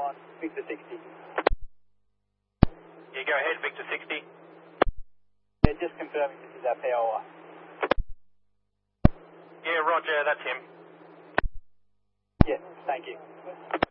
on Victor 60. Yeah, go ahead, Victor 60. Yeah, just confirming this is our POI. Yeah, roger, that's him. Yeah, thank you.